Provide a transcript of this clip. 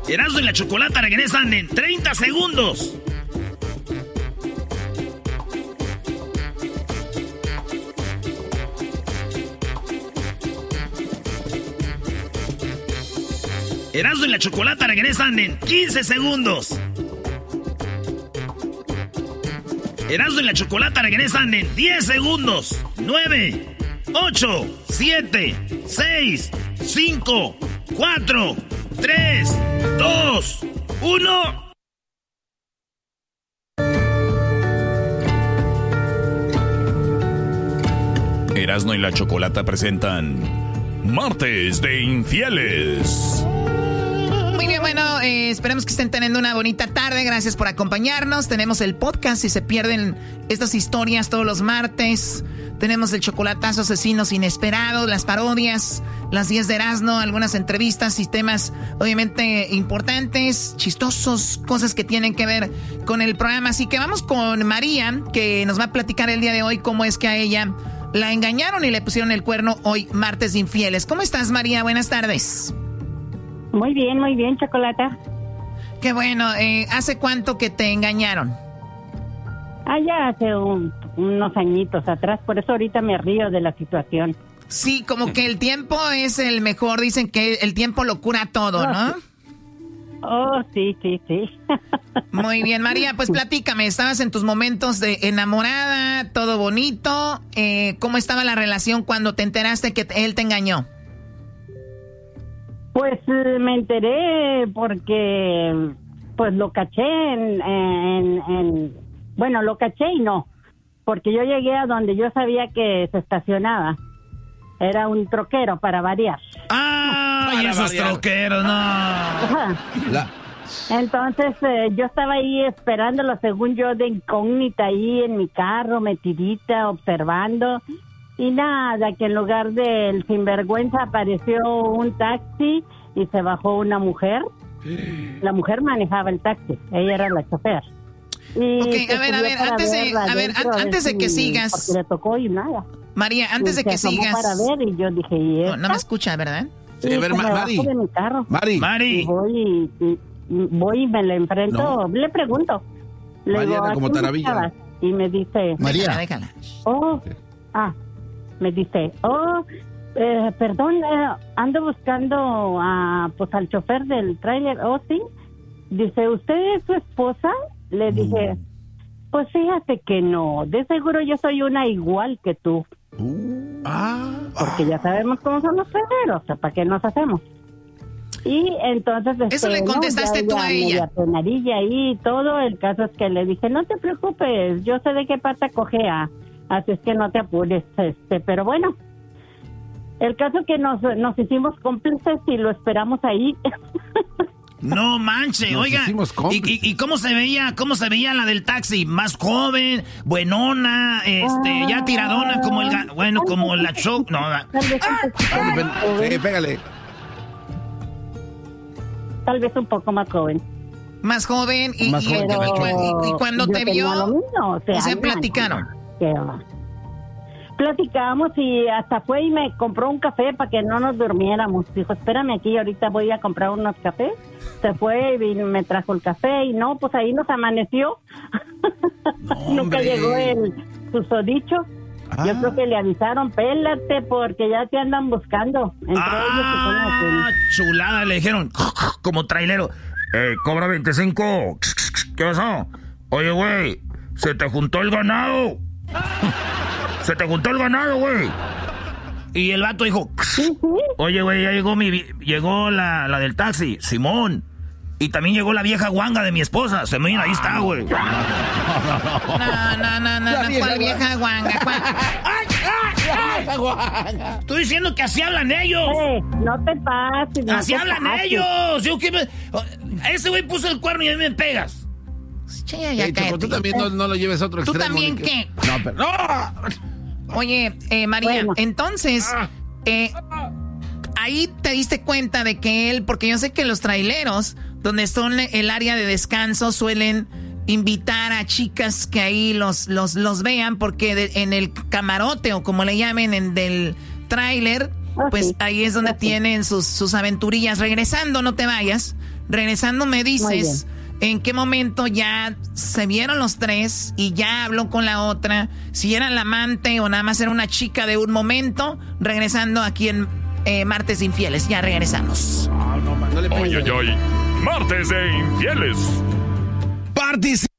Erasmo y la Chocolata regresan en 30 segundos. Erasmo y la Chocolata regresan en 15 segundos. Erasmo y la Chocolata regresan en 10 segundos. 9, 8, 7, 6, 5, 4, 3, 2, 1. Erasmo y la Chocolata presentan Martes de Infieles. Muy bien, bueno, esperemos que estén teniendo una bonita tarde. Gracias por acompañarnos. Tenemos el podcast si se pierden estas historias todos los martes. Tenemos el chocolatazo asesinos inesperados, las parodias, las 10 de Erasmo, algunas entrevistas y temas obviamente importantes, chistosos, cosas que tienen que ver con el programa. Así que vamos con María, que nos va a platicar el día de hoy cómo es que a ella la engañaron y le pusieron el cuerno hoy, martes de infieles. ¿Cómo estás, María? Buenas tardes. Muy bien, Chocolata. Qué bueno. ¿Hace cuánto que te engañaron? Ya hace unos añitos atrás, por eso ahorita me río de la situación. Sí, como que el tiempo es el mejor, dicen que el tiempo lo cura todo, ¿no? Sí. Muy bien, María, pues platícame, estabas en tus momentos de enamorada, todo bonito. ¿Cómo estaba la relación cuando te enteraste que él te engañó? Pues me enteré porque pues lo caché bueno, lo caché y no, porque yo llegué a donde yo sabía que se estacionaba. Era un troquero, para variar. ¡Ay, esos troqueros, no! Entonces yo estaba ahí esperándolo, según yo, de incógnita, ahí en mi carro, metidita, observando. Y nada, que en lugar del sinvergüenza apareció un taxi y se bajó una mujer. La mujer manejaba el taxi, ella era la chofer. Ok, a ver, antes de que sigas. Porque le tocó y nada. María, antes de que sigas. Para ver y yo dije, ¿y esta? No me escucha, ¿verdad? Sí, a ver, Mari. De mi carro. Mari. Y voy y me le enfrento, le pregunto. Le Mariana, digo, como Taravilla. Y me dice, María, déjala. Me dice, perdón, ando buscando al chofer del tráiler. Sí. Dice, ¿usted es su esposa? Le dije, pues fíjate que no, de seguro yo soy una igual que tú. Porque ya sabemos cómo son los traileros, o sea, ¿para qué nos hacemos? Y entonces... Eso le contestaste tú a ella. Penarilla ahí y todo, el caso es que le dije, no te preocupes, yo sé de qué pata cojea, así es que no te apures, pero bueno, el caso es que nos hicimos cómplices y lo esperamos ahí. No manche, oiga. ¿Y cómo se veía la del taxi? Más joven, buenona, ya tiradona como como la show. No, pégale. Tal vez un poco más joven. Más joven y cuando te vio, platicaron. Platicamos y hasta fue y me compró un café para que no nos durmiéramos. Dijo, espérame aquí, ahorita voy a comprar unos cafés. Se fue y me trajo el café y no, pues ahí nos amaneció. Nunca llegó el susodicho. Yo creo que le avisaron, pélate porque ya te andan buscando. Chulada, le dijeron, como trailero, cobra 25. ¿Qué pasó? Oye, güey, se te juntó el ganado. Se te juntó el ganado, güey. Y el vato dijo, oye, güey, ya llegó la del taxi, Simón. Y también llegó la vieja guanga de mi esposa. Se me viene, ahí está, güey. No, ¿cuál vieja guanga? Estoy diciendo que así hablan ellos. No te pases. Así hablan ellos. Ese güey puso el cuerno y a mí me pegas. Tú también no lo lleves a otro extremo. ¿Tú también qué? No, pero... ¡No! Oye, María, entonces... ahí te diste cuenta de que él... Porque yo sé que los traileros, donde son el área de descanso, suelen invitar a chicas que ahí los vean, porque en el camarote, o como le llamen, del tráiler, pues ahí es donde tienen sus aventurillas. Regresando, no te vayas, Regresando me dices en qué momento ya se vieron los tres y ya habló con la otra, si era la amante o nada más era una chica de un momento. Regresando aquí en Martes de Infieles. Ya regresamos. No le pegues. Oye, Martes de Infieles. Participa